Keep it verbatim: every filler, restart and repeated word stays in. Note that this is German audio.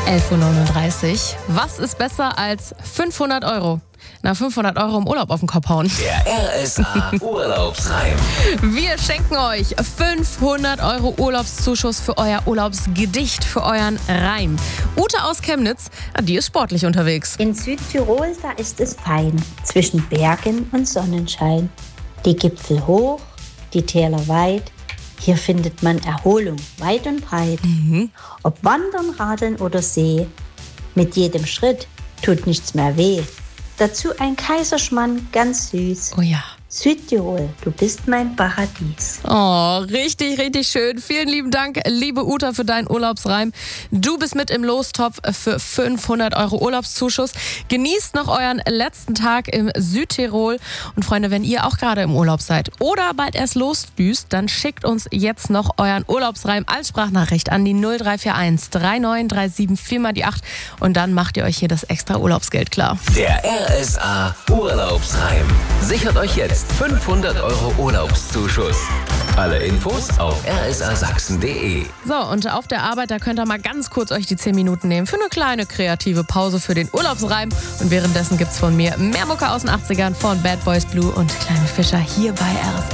elf Uhr neununddreißig. Was ist besser als fünfhundert Euro? Na, fünfhundert Euro im Urlaub auf den Kopf hauen. Der R S A Urlaubsreim. Wir schenken euch fünfhundert Euro Urlaubszuschuss für euer Urlaubsgedicht, für euren Reim. Ute aus Chemnitz, die ist sportlich unterwegs. In Südtirol, da ist es fein, zwischen Bergen und Sonnenschein. Die Gipfel hoch, die Täler weit, hier findet man Erholung weit und breit. Mhm. Ob Wandern, Radeln oder See, mit jedem Schritt tut nichts mehr weh. Dazu ein Kaiserschmarrn, ganz süß. Oh ja. Südtirol, du bist mein Paradies. Oh, richtig, richtig schön. Vielen lieben Dank, liebe Uta, für deinen Urlaubsreim. Du bist mit im Lostopf für fünfhundert Euro Urlaubszuschuss. Genießt noch euren letzten Tag im Südtirol. Und Freunde, wenn ihr auch gerade im Urlaub seid oder bald erst losdüst, dann schickt uns jetzt noch euren Urlaubsreim als Sprachnachricht an die null drei vier eins drei neun drei sieben vier mal die acht und dann macht ihr euch hier das extra Urlaubsgeld klar. Der R S A Urlaubsreim. Sichert euch jetzt fünfhundert Euro Urlaubszuschuss. Alle Infos auf r s a sachsen punkt d e. So, und auf der Arbeit, da könnt ihr mal ganz kurz euch die zehn Minuten nehmen für eine kleine kreative Pause für den Urlaubsreim. Und währenddessen gibt's von mir mehr Mucke aus den achtzigern von Bad Boys Blue und Kleine Fischer hier bei R S A.